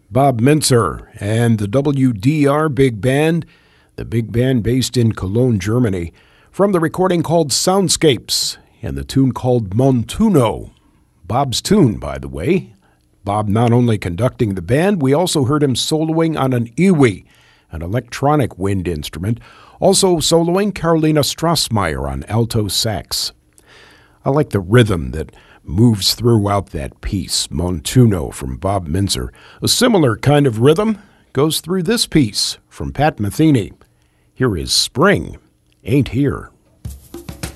Bob Mintzer and the WDR Big Band, the big band based in Cologne, Germany, from the recording called Soundscapes and the tune called Montuno. Bob's tune, by the way. Bob not only conducting the band, we also heard him soloing on an iwi, an electronic wind instrument, also soloing Carolina Strassmeyer on alto sax. I like the rhythm that moves throughout that piece, Montuno from Bob Mintzer. A similar kind of rhythm goes through this piece from Pat Metheny. Here is Spring Ain't Here.